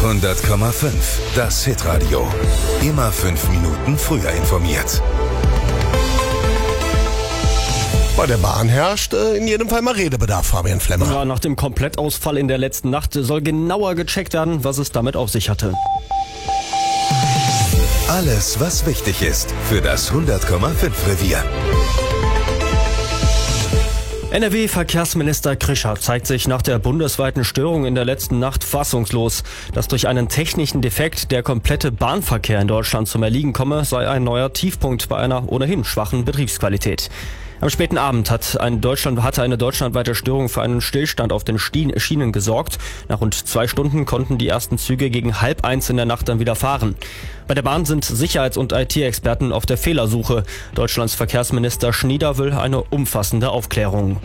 100,5. Das Hitradio. Immer 5 Minuten früher informiert. Bei der Bahn herrscht in jedem Fall mal Redebedarf, Fabian Flemmer. Ja, nach dem Komplettausfall in der letzten Nacht soll genauer gecheckt werden, was es damit auf sich hatte. Alles, was wichtig ist für das 100,5 Revier. NRW-Verkehrsminister Krischer zeigt sich nach der bundesweiten Störung in der letzten Nacht fassungslos. Dass durch einen technischen Defekt der komplette Bahnverkehr in Deutschland zum Erliegen komme, sei ein neuer Tiefpunkt bei einer ohnehin schwachen Betriebsqualität. Am späten Abend hatte eine deutschlandweite Störung für einen Stillstand auf den Schienen gesorgt. Nach rund 2 Stunden konnten die ersten Züge gegen 12:30 in der Nacht dann wieder fahren. Bei der Bahn sind Sicherheits- und IT-Experten auf der Fehlersuche. Deutschlands Verkehrsminister Schnieder will eine umfassende Aufklärung.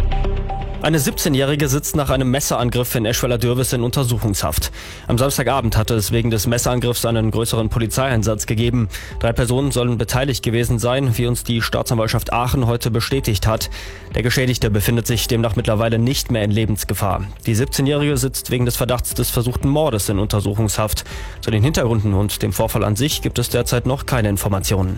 Eine 17-Jährige sitzt nach einem Messerangriff in Eschweiler-Dürwes in Untersuchungshaft. Am Samstagabend hatte es wegen des Messerangriffs einen größeren Polizeieinsatz gegeben. 3 Personen sollen beteiligt gewesen sein, wie uns die Staatsanwaltschaft Aachen heute bestätigt hat. Der Geschädigte befindet sich demnach mittlerweile nicht mehr in Lebensgefahr. Die 17-Jährige sitzt wegen des Verdachts des versuchten Mordes in Untersuchungshaft. Zu den Hintergründen und dem Vorfall an sich gibt es derzeit noch keine Informationen.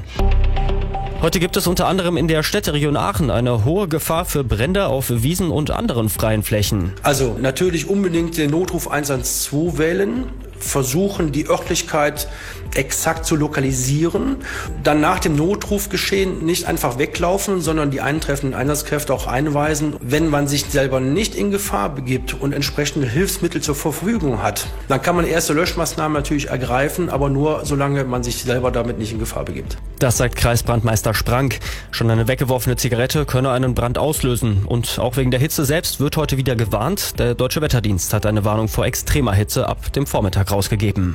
Heute gibt es unter anderem in der Städteregion Aachen eine hohe Gefahr für Brände auf Wiesen und anderen freien Flächen. Also natürlich unbedingt den Notruf 112 wählen, versuchen die Örtlichkeit exakt zu lokalisieren, dann nach dem Notrufgeschehen nicht einfach weglaufen, sondern die eintreffenden Einsatzkräfte auch einweisen. Wenn man sich selber nicht in Gefahr begibt und entsprechende Hilfsmittel zur Verfügung hat, dann kann man erste Löschmaßnahmen natürlich ergreifen, aber nur solange man sich selber damit nicht in Gefahr begibt. Das sagt Kreisbrandmeister Sprank. Schon eine weggeworfene Zigarette könne einen Brand auslösen. Und auch wegen der Hitze selbst wird heute wieder gewarnt. Der Deutsche Wetterdienst hat eine Warnung vor extremer Hitze ab dem Vormittag rausgegeben.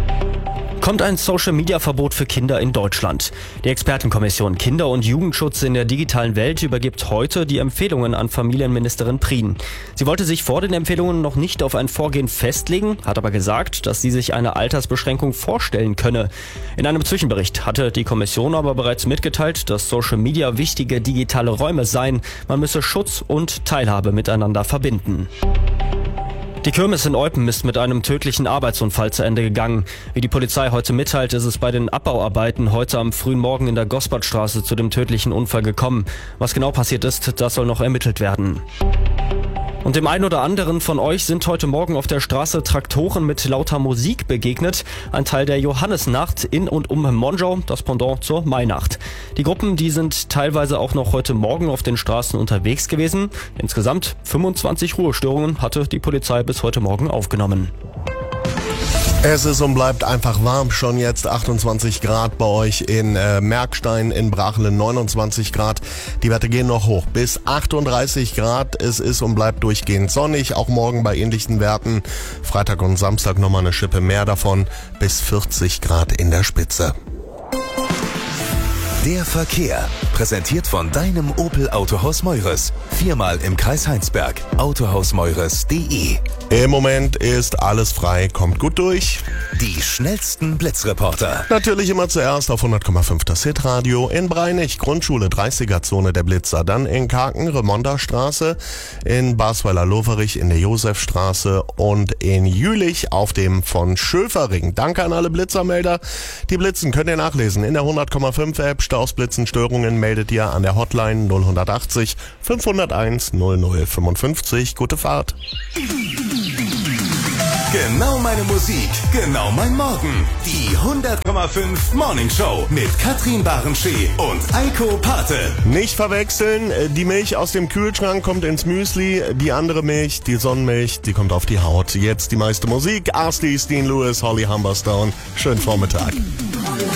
Kommt ein Social-Media-Verbot für Kinder in Deutschland. Die Expertenkommission Kinder- und Jugendschutz in der digitalen Welt übergibt heute die Empfehlungen an Familienministerin Prien. Sie wollte sich vor den Empfehlungen noch nicht auf ein Vorgehen festlegen, hat aber gesagt, dass sie sich eine Altersbeschränkung vorstellen könne. In einem Zwischenbericht hatte die Kommission aber bereits mitgeteilt, dass Social-Media wichtige digitale Räume seien. Man müsse Schutz und Teilhabe miteinander verbinden. Die Kirmes in Eupen ist mit einem tödlichen Arbeitsunfall zu Ende gegangen. Wie die Polizei heute mitteilt, ist es bei den Abbauarbeiten heute am frühen Morgen in der Gospertstraße zu dem tödlichen Unfall gekommen. Was genau passiert ist, das soll noch ermittelt werden. Und dem einen oder anderen von euch sind heute Morgen auf der Straße Traktoren mit lauter Musik begegnet. Ein Teil der Johannisnacht in und um Monschau, das Pendant zur Mainacht. Die Gruppen, die sind teilweise auch noch heute Morgen auf den Straßen unterwegs gewesen. Insgesamt 25 Ruhestörungen hatte die Polizei bis heute Morgen aufgenommen. Es ist und bleibt einfach warm. Schon jetzt 28 Grad bei euch in Merkstein, in Brachelen 29 Grad. Die Werte gehen noch hoch bis 38 Grad. Es ist und bleibt durchgehend sonnig. Auch morgen bei ähnlichen Werten. Freitag und Samstag nochmal eine Schippe mehr davon. Bis 40 Grad in der Spitze. Der Verkehr. Präsentiert von deinem Opel Autohaus Meures. 4-mal im Kreis Heinsberg. Autohausmeures.de. Im Moment ist alles frei. Kommt gut durch. Die schnellsten Blitzreporter. Natürlich immer zuerst auf 100,5 das Hitradio. In Breinig, Grundschule 30er-Zone der Blitzer. Dann in Kaken, Remonda-Straße. In Basweiler-Loverich in der Josefstraße. Und in Jülich auf dem von Schöfering. Danke an alle Blitzermelder. Die Blitzen könnt ihr nachlesen in der 100,5 App. Staus, Blitzen, Störungen meldet ihr an der Hotline 0180 501 0055. Gute Fahrt. Genau meine Musik, genau mein Morgen. Die 100,5 Morning Show mit Katrin Barenschee und Eiko Pate. Nicht verwechseln, die Milch aus dem Kühlschrank kommt ins Müsli, die andere Milch, die Sonnenmilch, die kommt auf die Haut. Jetzt die meiste Musik, Asti, Dean Lewis, Holly Humberstone. Schönen Vormittag.